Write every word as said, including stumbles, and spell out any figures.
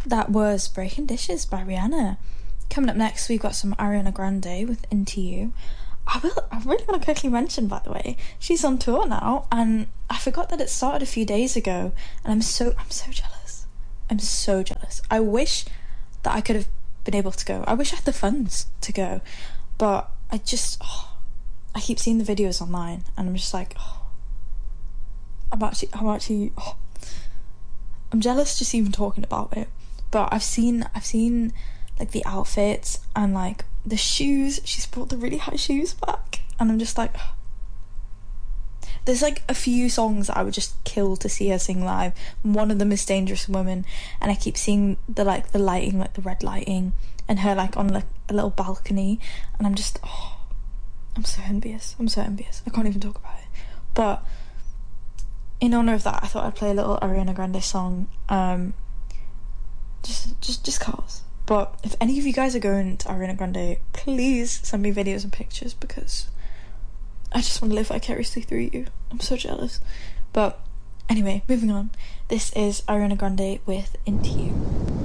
That was Breaking Dishes by Rihanna. Coming up next, we've got some Ariana Grande with Into You. I will. I really want to quickly mention, by the way, she's on tour now, and I forgot that it started a few days ago, and I'm so I'm so jealous. I'm so jealous. I wish that I could have been able to go. I wish I had the funds to go, but I just oh, I keep seeing the videos online, and I'm just like, oh, I'm actually I'm actually oh, I'm jealous just even talking about it. But I've seen I've seen like the outfits and like the shoes. She's brought the really high shoes back, and I'm just like, oh. There's like a few songs that I would just kill to see her sing live. One of them is Dangerous Woman, and I keep seeing the like the lighting, like the red lighting, and her like on like a little balcony, and I'm just oh, I'm so envious. I'm so envious. I can't even talk about it. But in honor of that, I thought I'd play a little Ariana Grande song. Um, just, just, just cause. But if any of you guys are going to Ariana Grande, please send me videos and pictures, because I just want to live vicariously through you. I'm so jealous. But anyway, moving on. This is Ariana Grande with Into You.